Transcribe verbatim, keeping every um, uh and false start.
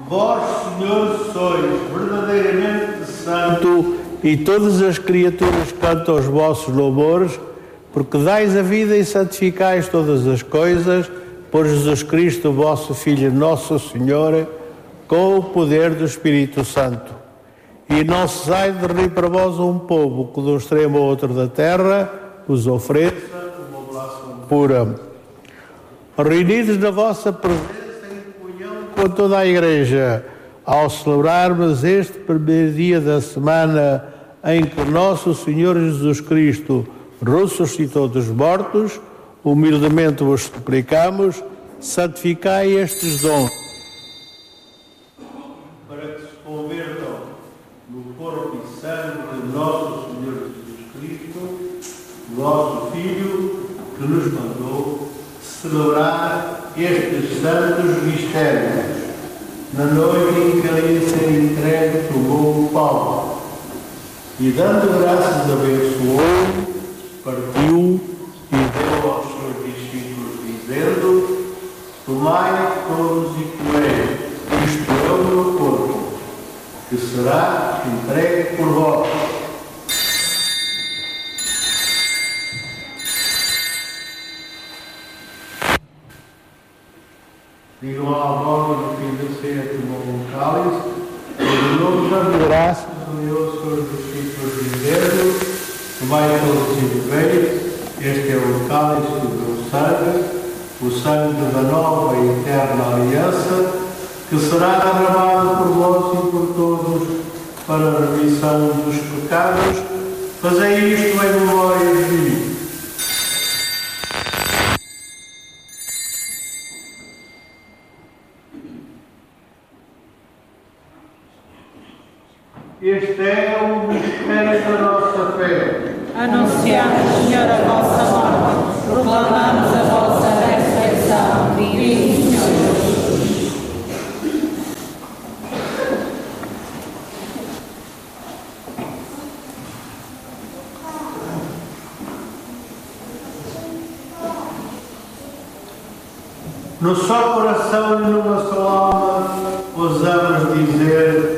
Vós, Senhor, sois verdadeiramente santo, e todas as criaturas cantam os vossos louvores, porque dais a vida e santificais todas as coisas, por Jesus Cristo, vosso Filho, nosso Senhor, com o poder do Espírito Santo. E não cessai de reunir para vós um povo que de um extremo ao outro da terra vos ofereça uma oblação pura. Reunidos na vossa presença em comunhão com toda a Igreja, ao celebrarmos este primeiro dia da semana em que nosso Senhor Jesus Cristo ressuscitou dos mortos, humildemente vos suplicamos, santificai estes dons, para que se convertam no corpo e sangue de nosso Senhor Jesus Cristo, vosso Filho, que nos mandou celebrar estes santos mistérios. Na noite em que ele ia ser entregue, tomou o pão e, dando graças, abençoou, partiu e deu aos seus discípulos, dizendo: tomai todos e comei, isto é o meu corpo, que será entregue por vós. Digam ao voz no fim da ceia, tomou um cálice, e de novo dando graças, uniu aos seus discípulos, dizendo: tomai todos e bebei, este é o cálice do meu sangue, o sangue da nova e eterna aliança, que será derramado por vós e por todos para a remissão dos pecados. Fazei isto em memória de mim. Este é o mistério da nossa fé. Anunciamos, Senhor, a vossa morte, proclamamos a vossa ressurreição. Vive, Senhor Jesus. No só coração e numa só alma, ousamos dizer: